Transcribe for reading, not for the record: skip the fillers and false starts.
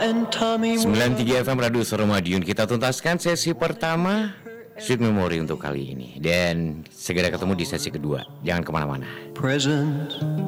93 FM Radio Suara Madiun. Kita tuntaskan sesi pertama Sweet Memory untuk kali ini. Dan segera ketemu di sesi kedua. Jangan kemana-mana. Present